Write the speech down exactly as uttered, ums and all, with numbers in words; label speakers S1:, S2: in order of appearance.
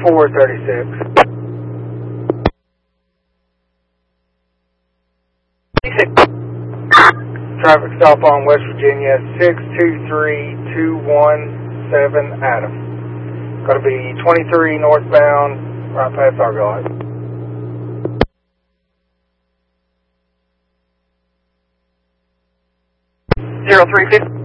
S1: four thirty-six. Traffic stop on West Virginia, six two three two one seven Adam. Going to be twenty-three northbound, right past Argyle. zero three fifty.